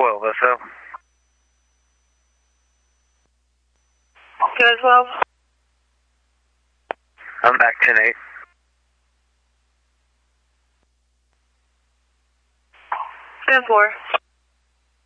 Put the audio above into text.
12 SO. Go 12. I'm back 10-8. 10-4.